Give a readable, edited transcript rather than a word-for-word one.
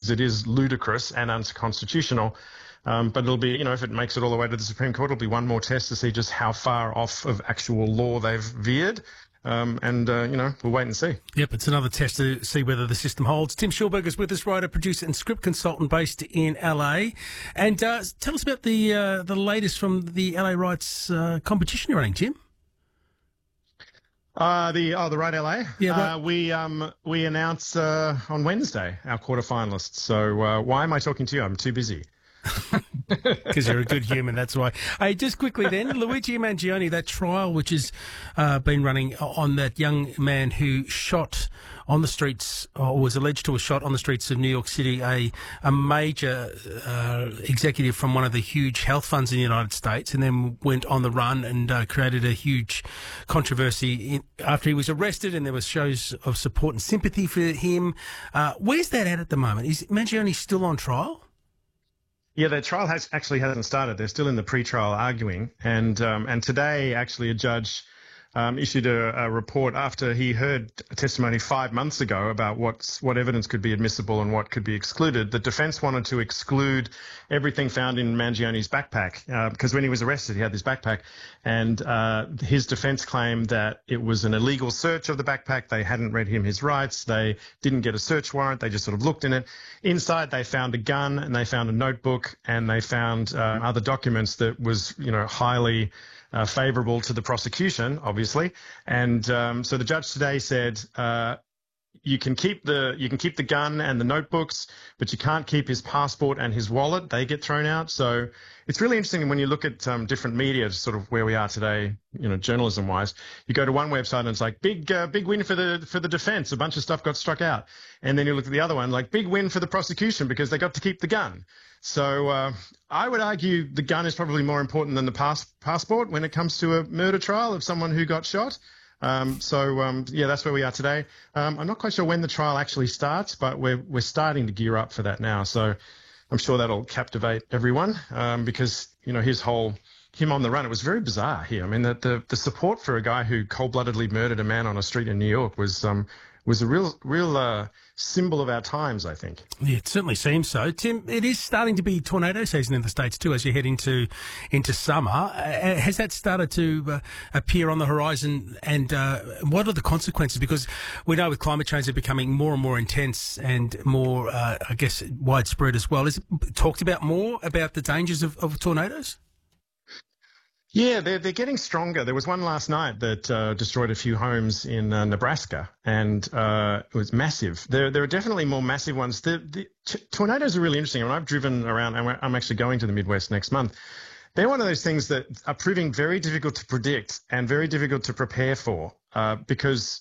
because it is ludicrous and unconstitutional. But it'll be, if it makes it all the way to the Supreme Court, it'll be one more test to see just how far off of actual law they've veered. We'll wait and see. Yep, it's another test to see whether the system holds. Tim Schulberg is with us, writer, producer and script consultant based in LA. And tell us about the latest from the LA Rights competition you're running, Tim. The Right LA? Yeah, right. We announced on Wednesday our quarterfinalists. So why am I talking to you? I'm too busy. Because you're a good human, that's why. Hey, just quickly then, Luigi Mangione, that trial which has been running on that young man who shot on the streets, or was alleged to have shot on the streets of New York City, a major executive from one of the huge health funds in the United States, and then went on the run and created a huge controversy after he was arrested, and there was shows of support and sympathy for him. Where's that at the moment? Is Mangione still on trial? Yeah, their trial hasn't started. They're still in the pre-trial arguing, and today actually a judge issued a report after he heard testimony 5 months ago about what evidence could be admissible and what could be excluded. The defence wanted to exclude everything found in Mangione's backpack because when he was arrested, he had this backpack, and his defence claimed that it was an illegal search of the backpack. They hadn't read him his rights. They didn't get a search warrant. They just sort of looked in it. Inside, they found a gun and they found a notebook and they found other documents that was, highly favourable to the prosecution, obviously. And so the judge today said you can keep the gun and the notebooks, but you can't keep his passport and his wallet. They get thrown out. So it's really interesting when you look at different media, sort of where we are today, journalism-wise. You go to one website and it's like big win for the defence. A bunch of stuff got struck out, and then you look at the other one like big win for the prosecution because they got to keep the gun. So I would argue the gun is probably more important than the passport when it comes to a murder trial of someone who got shot. That's where we are today. I'm not quite sure when the trial actually starts, but we're starting to gear up for that now. So I'm sure that'll captivate everyone because, him on the run, it was very bizarre here. I mean, the support for a guy who cold-bloodedly murdered a man on a street in New York was a real symbol of our times, I think. Yeah, it certainly seems so. Tim, it is starting to be tornado season in the States too as you head into summer. Has that started to appear on the horizon, and what are the consequences? Because we know with climate change they're becoming more and more intense and more, widespread as well. Is it talked about more about the dangers of tornadoes? Yeah, they're getting stronger. There was one last night that destroyed a few homes in Nebraska, and it was massive. There are definitely more massive ones. The tornadoes are really interesting. When I've driven around, and I'm actually going to the Midwest next month, they're one of those things that are proving very difficult to predict and very difficult to prepare for because